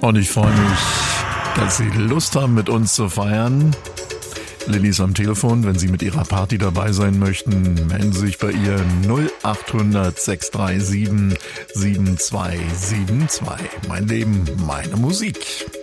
Und ich freue mich, dass Sie Lust haben, mit uns zu feiern. Lilly ist am Telefon. Wenn Sie mit Ihrer Party dabei sein möchten, melden Sie sich bei ihr 0800 637 7272. Mein Leben, meine Musik.